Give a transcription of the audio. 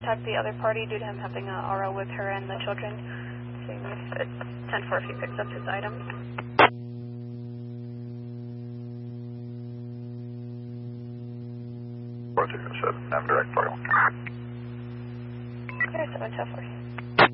contact the other party due to him having a RO with her and the children, seeing if it's 10-4 if he picks up his items. Roger, 7, I'm direct party. Okay, 7-4.